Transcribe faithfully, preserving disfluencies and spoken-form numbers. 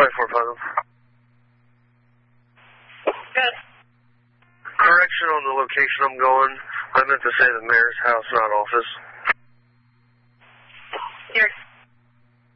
five four five. Good. Correction on the location I'm going. I meant to say the mayor's house, not office. You're